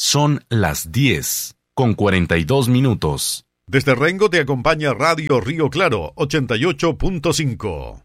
Son las 10:42. Desde Rengo te acompaña Radio Río Claro 88.5.